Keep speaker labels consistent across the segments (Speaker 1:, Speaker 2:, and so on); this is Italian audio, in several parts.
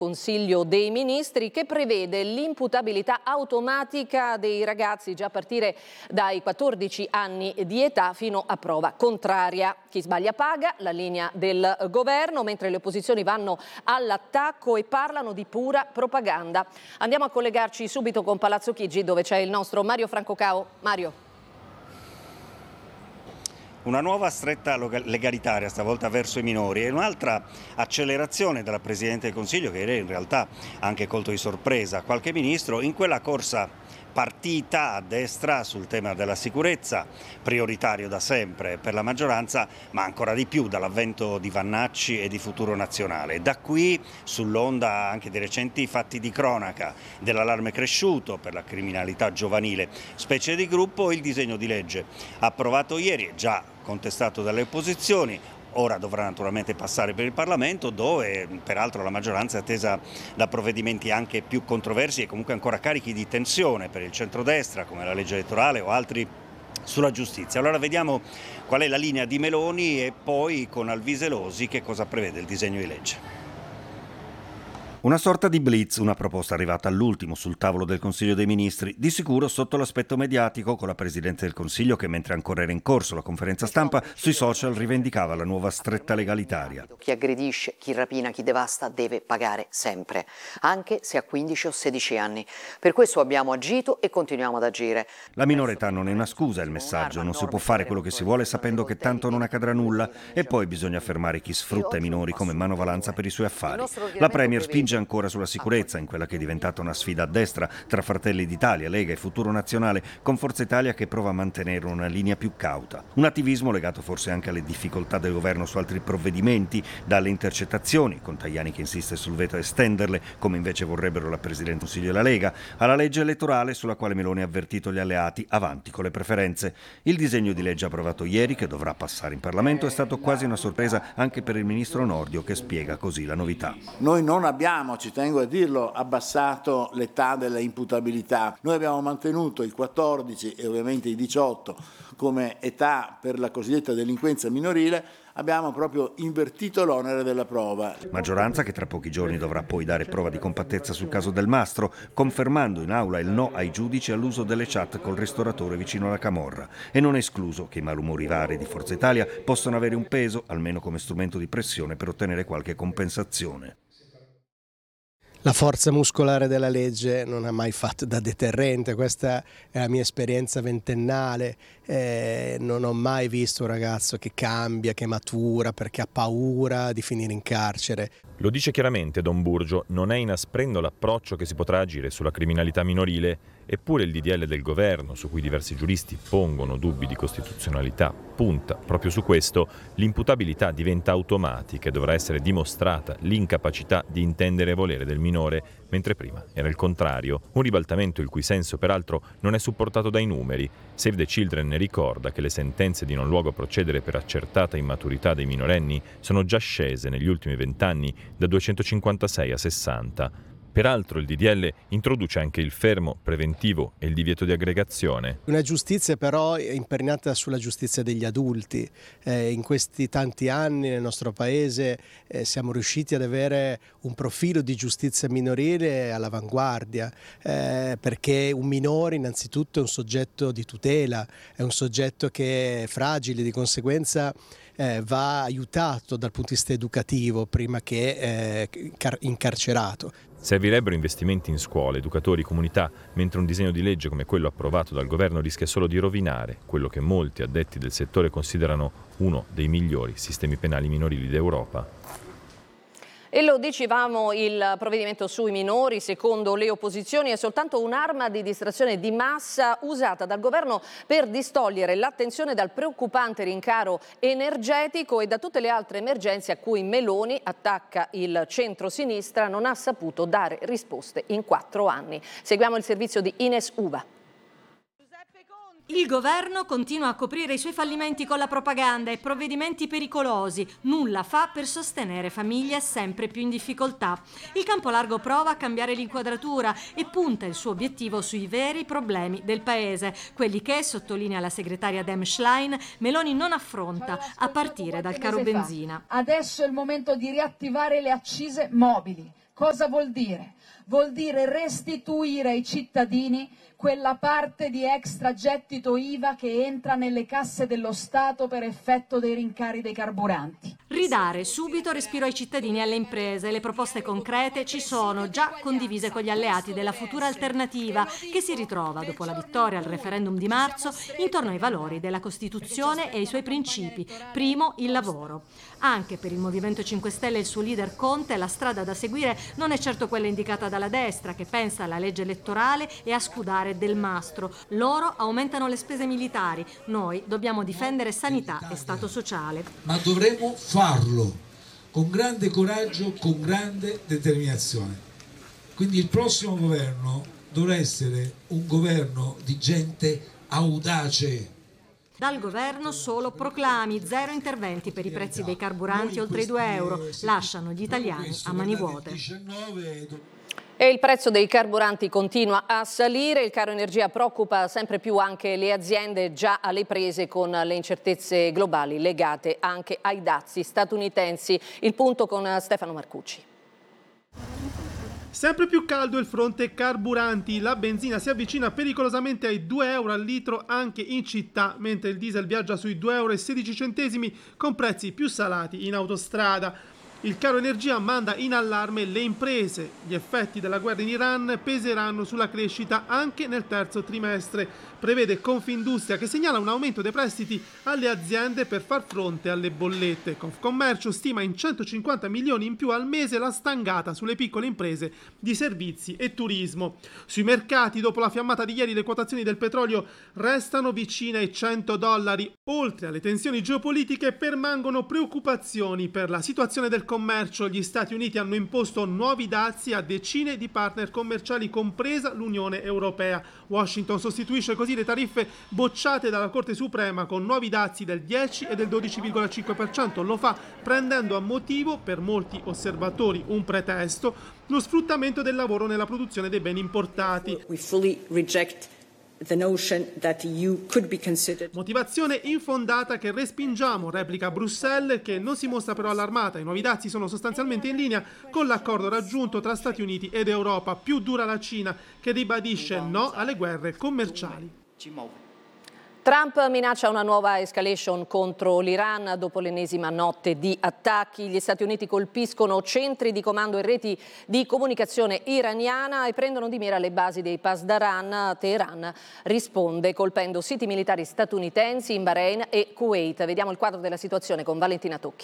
Speaker 1: Consiglio dei Ministri che prevede l'imputabilità automatica dei ragazzi già a partire dai 14 anni di età fino a prova contraria. Chi sbaglia paga, la linea del governo, mentre le opposizioni vanno all'attacco e parlano di pura propaganda. Andiamo a collegarci subito con Palazzo Chigi, dove c'è il nostro Mario Francocao. Mario.
Speaker 2: Una nuova stretta legalitaria stavolta verso i minori e un'altra accelerazione della Presidente del Consiglio, che in realtà ha anche colto di sorpresa qualche ministro in quella corsa partita a destra sul tema della sicurezza, prioritario da sempre per la maggioranza, ma ancora di più dall'avvento di Vannacci e di Futuro Nazionale. Da qui, sull'onda anche dei recenti fatti di cronaca, dell'allarme cresciuto per la criminalità giovanile, specie di gruppo, il disegno di legge approvato ieri e già contestato dalle opposizioni. Ora dovrà naturalmente passare per il Parlamento, dove peraltro la maggioranza è attesa da provvedimenti anche più controversi e comunque ancora carichi di tensione per il centrodestra, come la legge elettorale o altri sulla giustizia. Allora vediamo qual è la linea di Meloni e poi con Alviselosi che cosa prevede il disegno di legge. Una sorta di blitz, una proposta arrivata all'ultimo sul tavolo del Consiglio dei Ministri, di sicuro sotto l'aspetto mediatico, con la Presidente del Consiglio che, mentre ancora era in corso la conferenza stampa, sui social rivendicava la nuova stretta legalitaria.
Speaker 3: Chi aggredisce, chi rapina, chi devasta deve pagare sempre, anche se ha 15 o 16 anni. Per questo abbiamo agito e continuiamo ad agire.
Speaker 2: La minore età non è una scusa, è il messaggio. Non si può fare quello che si vuole sapendo che tanto non accadrà nulla e poi bisogna fermare chi sfrutta i minori come manovalanza per i suoi affari. La Premier spinge ancora sulla sicurezza, in quella che è diventata una sfida a destra tra Fratelli d'Italia, Lega e Futuro Nazionale, con Forza Italia che prova a mantenere una linea più cauta. Un attivismo legato forse anche alle difficoltà del governo su altri provvedimenti, dalle intercettazioni, con Tajani che insiste sul veto a estenderle, come invece vorrebbero la Presidente del Consiglio e la Lega, alla legge elettorale sulla quale Meloni ha avvertito gli alleati, avanti con le preferenze. Il disegno di legge approvato ieri, che dovrà passare in Parlamento, è stato quasi una sorpresa anche per il ministro Nordio, che spiega così la novità.
Speaker 4: Noi non abbiamo, ci tengo a dirlo, abbassato l'età della imputabilità. Noi abbiamo mantenuto il 14 e ovviamente i 18 come età per la cosiddetta delinquenza minorile, abbiamo proprio invertito l'onere della prova.
Speaker 2: Maggioranza che tra pochi giorni dovrà poi dare prova di compattezza sul caso Del Mastro, confermando in aula il no ai giudici all'uso delle chat col ristoratore vicino alla camorra. E non è escluso che i malumori vari di Forza Italia possano avere un peso, almeno come strumento di pressione per ottenere qualche compensazione.
Speaker 5: La forza muscolare della legge non ha mai fatto da deterrente, questa è la mia esperienza ventennale, non ho mai visto un ragazzo che cambia, che matura perché ha paura di finire in carcere.
Speaker 6: Lo dice chiaramente Don Burgio, non è inasprendo l'approccio che si potrà agire sulla criminalità minorile, eppure il DDL del governo, su cui diversi giuristi pongono dubbi di costituzionalità, punta proprio su questo. L'imputabilità diventa automatica e dovrà essere dimostrata l'incapacità di intendere e volere del minore, mentre prima era il contrario. Un ribaltamento il cui senso peraltro non è supportato dai numeri. Save the Children ne ricorda che le sentenze di non luogo a procedere per accertata immaturità dei minorenni sono già scese negli ultimi 20 anni da 256 a 60. Peraltro il DDL introduce anche il fermo preventivo e il divieto di aggregazione.
Speaker 5: Una giustizia però imperniata sulla giustizia degli adulti. In questi tanti anni nel nostro paese siamo riusciti ad avere un profilo di giustizia minorile all'avanguardia, perché un minore innanzitutto è un soggetto di tutela, è un soggetto che è fragile, di conseguenza va aiutato dal punto di vista educativo prima che incarcerato.
Speaker 6: Servirebbero investimenti in scuole, educatori, comunità, mentre un disegno di legge come quello approvato dal governo rischia solo di rovinare quello che molti addetti del settore considerano uno dei migliori sistemi penali minorili d'Europa.
Speaker 1: E lo dicevamo, il provvedimento sui minori, secondo le opposizioni, è soltanto un'arma di distrazione di massa usata dal governo per distogliere l'attenzione dal preoccupante rincaro energetico e da tutte le altre emergenze a cui Meloni, attacca il centro-sinistra, non ha saputo dare risposte in 4 anni. Seguiamo il servizio di Ines Uva.
Speaker 7: Il governo continua a coprire i suoi fallimenti con la propaganda e provvedimenti pericolosi. Nulla fa per sostenere famiglie sempre più in difficoltà. Il campo largo prova a cambiare l'inquadratura e punta il suo obiettivo sui veri problemi del paese, quelli che, sottolinea la segretaria Dem Schlein, Meloni non affronta, a partire dal caro benzina.
Speaker 8: Adesso è il momento di riattivare le accise mobili, Cosa vuol dire? Vuol dire restituire ai cittadini quella parte di extragettito IVA che entra nelle casse dello Stato per effetto dei rincari dei carburanti.
Speaker 7: Ridare subito respiro ai cittadini e alle imprese. Le proposte concrete ci sono, già condivise con gli alleati della futura alternativa, che si ritrova, dopo la vittoria al referendum di marzo, intorno ai valori della Costituzione e ai suoi principi. Primo, il lavoro. Anche per il Movimento 5 Stelle e il suo leader Conte, la strada da seguire non è certo quella indicata dalla destra, che pensa alla legge elettorale e a scudare Del Mastro. Loro aumentano le spese militari, noi dobbiamo difendere sanità e Stato sociale.
Speaker 9: Ma dovremo farlo con grande coraggio, con grande determinazione. Quindi il prossimo governo dovrà essere un governo di gente audace.
Speaker 7: Dal governo solo proclami, zero interventi per i prezzi dei carburanti oltre i 2 euro. Lasciano gli italiani a mani vuote.
Speaker 1: E il prezzo dei carburanti continua a salire, il caro energia preoccupa sempre più anche le aziende già alle prese con le incertezze globali legate anche ai dazi statunitensi. Il punto con Stefano Marcucci.
Speaker 10: Sempre più caldo il fronte carburanti, la benzina si avvicina pericolosamente ai 2 euro al litro anche in città, mentre il diesel viaggia sui 2,16 euro con prezzi più salati in autostrada. Il caro energia manda in allarme le imprese. Gli effetti della guerra in Iran peseranno sulla crescita anche nel terzo trimestre. Prevede Confindustria, che segnala un aumento dei prestiti alle aziende per far fronte alle bollette. Confcommercio stima in 150 milioni in più al mese la stangata sulle piccole imprese di servizi e turismo. Sui mercati, dopo la fiammata di ieri, le quotazioni del petrolio restano vicine ai $100. Oltre alle tensioni geopolitiche, permangono preoccupazioni per la situazione del commercio. Gli Stati Uniti hanno imposto nuovi dazi a decine di partner commerciali, compresa l'Unione Europea. Washington sostituisce così le tariffe bocciate dalla Corte Suprema con nuovi dazi del 10 e del 12,5%. Lo fa prendendo a motivo, per molti osservatori un pretesto, lo sfruttamento del lavoro nella produzione dei beni importati.
Speaker 11: We fully reject the notion that you could be considered.
Speaker 10: Motivazione infondata che respingiamo, replica Bruxelles, che non si mostra però allarmata. I nuovi dazi sono sostanzialmente in linea con l'accordo raggiunto tra Stati Uniti ed Europa. Più dura la Cina, che ribadisce no alle guerre commerciali.
Speaker 1: Trump minaccia una nuova escalation contro l'Iran dopo l'ennesima notte di attacchi. Gli Stati Uniti colpiscono centri di comando e reti di comunicazione iraniana e prendono di mira le basi dei Pasdaran. Teheran risponde colpendo siti militari statunitensi in Bahrain e Kuwait. Vediamo il quadro della situazione con Valentina Tocchi.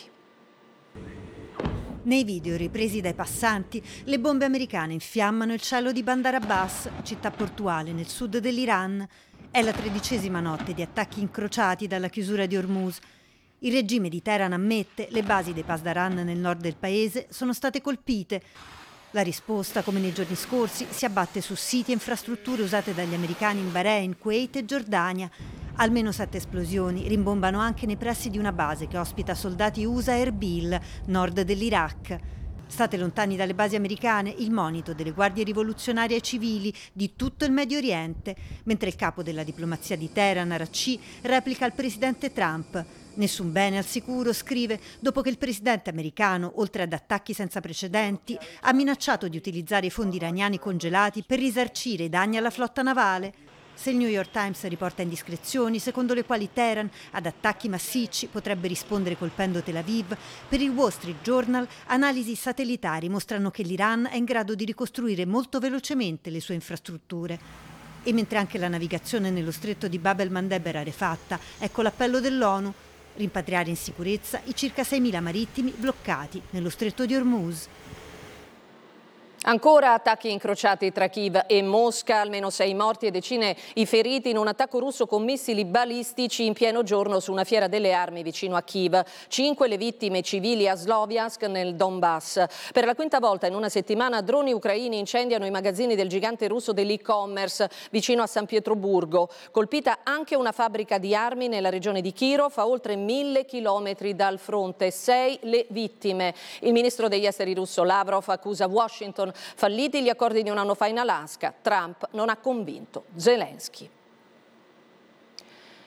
Speaker 12: Nei video ripresi dai passanti, le bombe americane infiammano il cielo di Bandar Abbas, città portuale nel sud dell'Iran. È la 13ª notte di attacchi incrociati dalla chiusura di Hormuz. Il regime di Teheran ammette le basi dei Pasdaran nel nord del paese sono state colpite. La risposta, come nei giorni scorsi, si abbatte su siti e infrastrutture usate dagli americani in Bahrain, Kuwait e Giordania. Almeno 7 esplosioni rimbombano anche nei pressi di una base che ospita soldati USA a Erbil, nord dell'Iraq. State lontani dalle basi americane, il monito delle guardie rivoluzionarie civili di tutto il Medio Oriente, mentre il capo della diplomazia di Teheran, Araghchi, replica il presidente Trump. Nessun bene al sicuro, scrive, dopo che il presidente americano, oltre ad attacchi senza precedenti, ha minacciato di utilizzare i fondi iraniani congelati per risarcire i danni alla flotta navale. Se il New York Times riporta indiscrezioni secondo le quali Teheran ad attacchi massicci potrebbe rispondere colpendo Tel Aviv, per il Wall Street Journal analisi satellitari mostrano che l'Iran è in grado di ricostruire molto velocemente le sue infrastrutture. E mentre anche la navigazione nello stretto di Bab el-Mandeb era rarefatta, ecco l'appello dell'ONU: rimpatriare in sicurezza i circa 6.000 marittimi bloccati nello stretto di Hormuz.
Speaker 1: Ancora attacchi incrociati tra Kiev e Mosca, almeno 6 morti e decine i feriti in un attacco russo con missili balistici in pieno giorno su una fiera delle armi vicino a Kiev. 5 le vittime civili a Sloviansk nel Donbass. Per la quinta volta in una settimana droni ucraini incendiano i magazzini del gigante russo dell'e-commerce vicino a San Pietroburgo. Colpita anche una fabbrica di armi nella regione di Kirov a oltre 1000 chilometri dal fronte. 6 le vittime. Il ministro degli esteri russo Lavrov accusa Washington falliti gli accordi di un anno fa in Alaska. Trump non ha convinto Zelensky.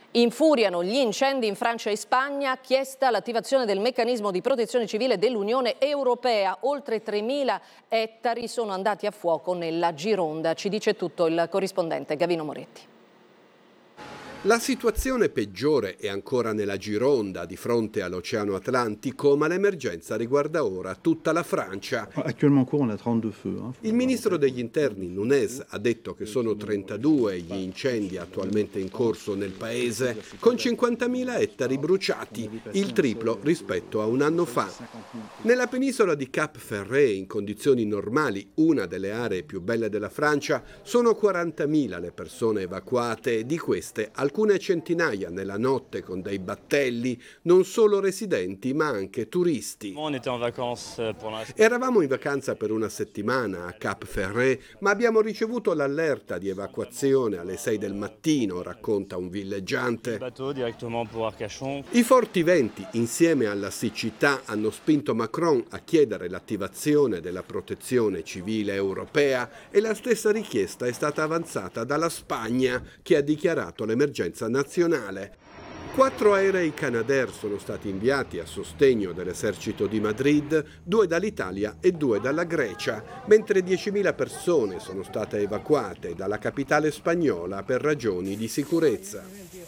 Speaker 1: Infuriano gli incendi in Francia e Spagna, chiesta l'attivazione del meccanismo di protezione civile dell'Unione Europea. Oltre 3.000 ettari sono andati a fuoco nella Gironda. Ci dice tutto il corrispondente Gavino Moretti.
Speaker 13: La situazione peggiore è ancora nella Gironda, di fronte all'Oceano Atlantico, ma l'emergenza riguarda ora tutta la Francia. Il ministro degli Interni, Nunez, ha detto che sono 32 gli incendi attualmente in corso nel paese, con 50.000 ettari bruciati, il triplo rispetto a un anno fa. Nella penisola di Cap Ferret, in condizioni normali, una delle aree più belle della Francia, sono 40.000 le persone evacuate, di queste alcune centinaia nella notte con dei battelli, non solo residenti ma anche turisti. Eravamo in vacanza per una settimana a Cap Ferret, ma abbiamo ricevuto l'allerta di evacuazione alle 6 del mattino, racconta un villeggiante. I forti venti, insieme alla siccità, hanno spinto Macron a chiedere l'attivazione della protezione civile europea e la stessa richiesta è stata avanzata dalla Spagna, che ha dichiarato l'emergenza nazionale. 4 aerei Canadair sono stati inviati a sostegno dell'esercito di Madrid, 2 dall'Italia e 2 dalla Grecia, mentre 10.000 persone sono state evacuate dalla capitale spagnola per ragioni di sicurezza.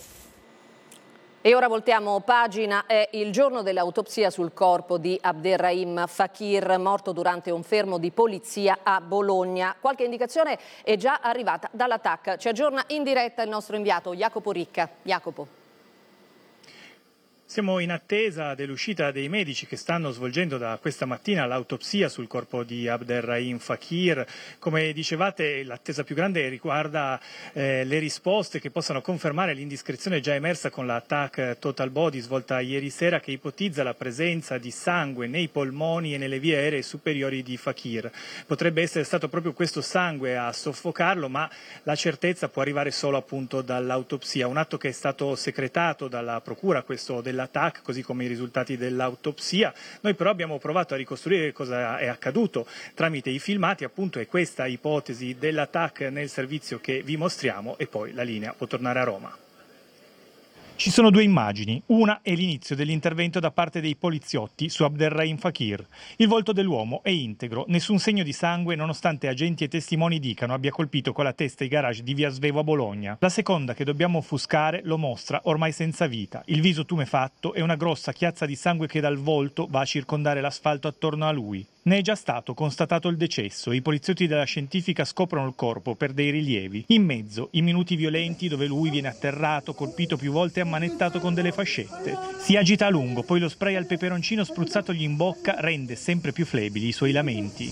Speaker 1: E ora voltiamo pagina, è il giorno dell'autopsia sul corpo di Abderrahim Fakir, morto durante un fermo di polizia a Bologna. Qualche indicazione è già arrivata dalla TAC. Ci aggiorna in diretta il nostro inviato Jacopo Ricca. Jacopo.
Speaker 14: Siamo in attesa dell'uscita dei medici che stanno svolgendo da questa mattina l'autopsia sul corpo di Abderrahim Fakir. Come dicevate, l'attesa più grande riguarda le risposte che possano confermare l'indiscrezione già emersa con la TAC Total Body svolta ieri sera, che ipotizza la presenza di sangue nei polmoni e nelle vie aeree superiori di Fakir. Potrebbe essere stato proprio questo sangue a soffocarlo, ma la certezza può arrivare solo appunto dall'autopsia, un atto che è stato secretato dalla procura, questo della TAC, così come i risultati dell'autopsia. Noi però abbiamo provato a ricostruire cosa è accaduto tramite i filmati, appunto è questa ipotesi della TAC nel servizio che vi mostriamo e poi la linea può tornare a Roma. Ci sono 2 immagini, una è l'inizio dell'intervento da parte dei poliziotti su Abderrahim Fakir. Il volto dell'uomo è integro, nessun segno di sangue nonostante agenti e testimoni dicano abbia colpito con la testa i garage di via Svevo a Bologna. La seconda, che dobbiamo offuscare, lo mostra ormai senza vita, il viso tumefatto e una grossa chiazza di sangue che dal volto va a circondare l'asfalto attorno a lui. Ne è già stato constatato il decesso, i poliziotti della scientifica scoprono il corpo per dei rilievi. In mezzo, i minuti violenti dove lui viene atterrato, colpito più volte e ammanettato con delle fascette. Si agita a lungo, poi lo spray al peperoncino spruzzatogli in bocca rende sempre più flebili i suoi lamenti.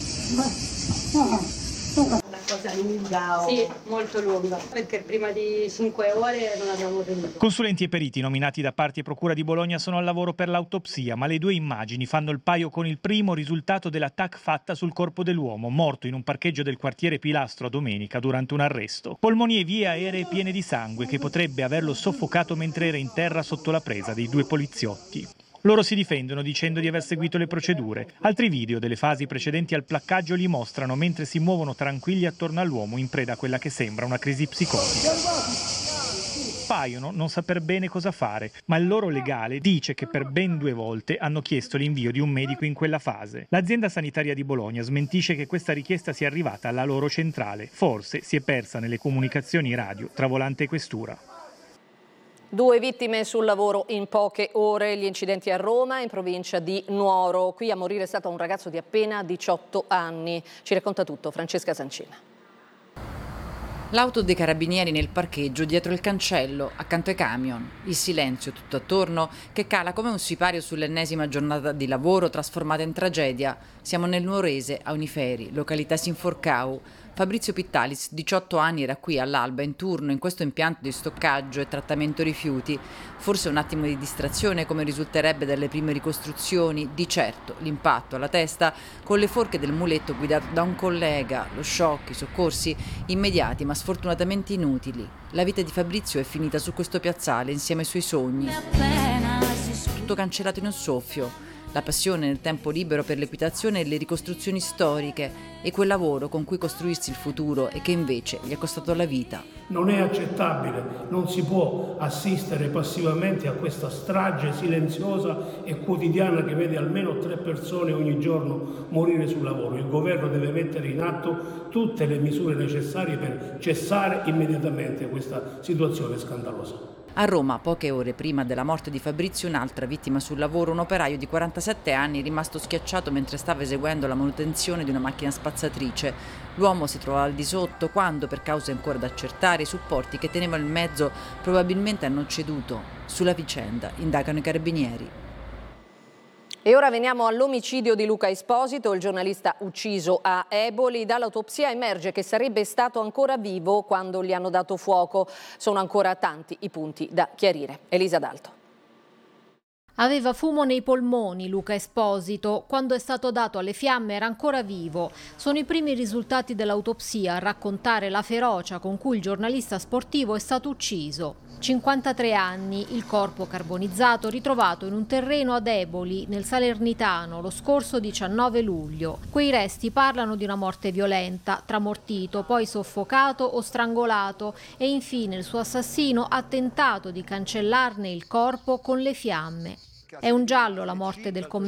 Speaker 15: Una cosa lunga? Sì, molto lunga, perché prima di 5 ore non abbiamo venuto.
Speaker 14: Consulenti e periti nominati da parti e procura di Bologna sono al lavoro per l'autopsia, ma le 2 immagini fanno il paio con il primo risultato della TAC fatta sul corpo dell'uomo, morto in un parcheggio del quartiere Pilastro a domenica durante un arresto. Polmoni e vie aeree piene di sangue che potrebbe averlo soffocato mentre era in terra sotto la presa dei 2 poliziotti. Loro si difendono dicendo di aver seguito le procedure. Altri video delle fasi precedenti al placcaggio li mostrano mentre si muovono tranquilli attorno all'uomo in preda a quella che sembra una crisi psicotica. Paiono non saper bene cosa fare, ma il loro legale dice che per ben 2 volte hanno chiesto l'invio di un medico in quella fase. L'azienda sanitaria di Bologna smentisce che questa richiesta sia arrivata alla loro centrale. Forse si è persa nelle comunicazioni radio tra volante e questura.
Speaker 1: 2 vittime sul lavoro in poche ore, gli incidenti a Roma in provincia di Nuoro. Qui a morire è stato un ragazzo di appena 18 anni. Ci racconta tutto Francesca Sancina.
Speaker 16: L'auto dei carabinieri nel parcheggio dietro il cancello, accanto ai camion. Il silenzio tutto attorno che cala come un sipario sull'ennesima giornata di lavoro trasformata in tragedia. Siamo nel nuorese, a Uniferi, località Sinforcau. Fabrizio Pittalis, 18 anni, era qui all'alba in turno in questo impianto di stoccaggio e trattamento rifiuti. Forse un attimo di distrazione, come risulterebbe dalle prime ricostruzioni, di certo l'impatto alla testa con le forche del muletto guidato da un collega, lo shock, i soccorsi immediati ma sfortunatamente inutili. La vita di Fabrizio è finita su questo piazzale insieme ai suoi sogni. Tutto cancellato in un soffio. la passione nel tempo libero per l'equitazione e le ricostruzioni storiche e quel lavoro con cui costruirsi il futuro e che invece gli è costato la vita.
Speaker 17: Non è accettabile, non si può assistere passivamente a questa strage silenziosa e quotidiana che vede almeno 3 persone ogni giorno morire sul lavoro. Il governo deve mettere in atto tutte le misure necessarie per cessare immediatamente questa situazione scandalosa.
Speaker 16: A Roma, poche ore prima della morte di Fabrizio, un'altra vittima sul lavoro, un operaio di 47 anni rimasto schiacciato mentre stava eseguendo la manutenzione di una macchina spazzatrice. L'uomo si trovava al di sotto quando, per cause ancora da accertare, i supporti che tenevano il mezzo probabilmente hanno ceduto. Sulla vicenda indagano i carabinieri.
Speaker 1: E ora veniamo all'omicidio di Luca Esposito, il giornalista ucciso a Eboli. Dall'autopsia emerge che sarebbe stato ancora vivo quando gli hanno dato fuoco. Sono ancora tanti i punti da chiarire. Elisa D'Alto.
Speaker 18: Aveva fumo nei polmoni Luca Esposito. Quando è stato dato alle fiamme era ancora vivo. Sono i primi risultati dell'autopsia a raccontare la ferocia con cui il giornalista sportivo è stato ucciso. 53 anni, il corpo carbonizzato ritrovato in un terreno ad Eboli, nel Salernitano, lo scorso 19 luglio. Quei resti parlano di una morte violenta, tramortito, poi soffocato o strangolato e infine il suo assassino ha tentato di cancellarne il corpo con le fiamme. È un giallo la morte del commesso